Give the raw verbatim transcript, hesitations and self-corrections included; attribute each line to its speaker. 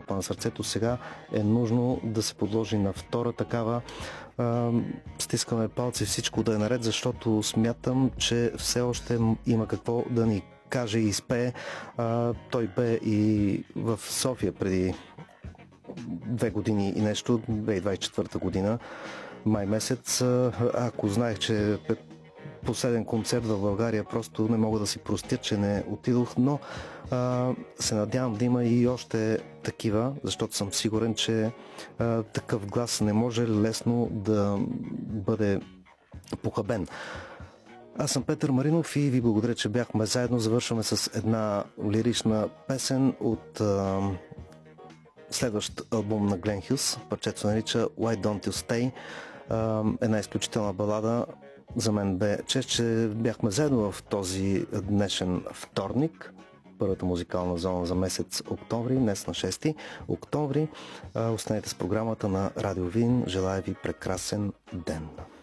Speaker 1: тропа на сърцето. Сега е нужно да се подложи на втора такава. А, стискаме палци всичко да е наред, защото смятам, че все още има какво да ни каже и изпее. А, той бе и в София преди две години и нещо, две хиляди двадесет и четвърта година, май месец. Ако знаех, че е последен концерт в България, просто не мога да си простя, че не отидох, но а, се надявам да има и още такива, защото съм сигурен, че а, такъв глас не може лесно да бъде похабен. Аз съм Петър Маринов и ви благодаря, че бяхме заедно. Завършваме с една лирична песен от а, следващ албум на Глен Хюс. Парчето се нарича Why Don't You Stay. А, една изключителна балада. За мен бе чест, че бяхме заедно в този днешен вторник. Първата музикална зона за месец октомври, днес на шести октомври. Останете с програмата на Радио Вин. Желая ви прекрасен ден!